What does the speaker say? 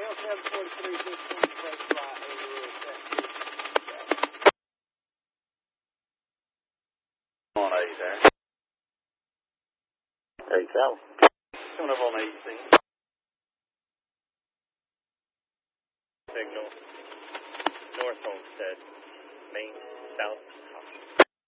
On 8 there. 8 South. Coming up on 18. Signal. North Homestead. Main, south.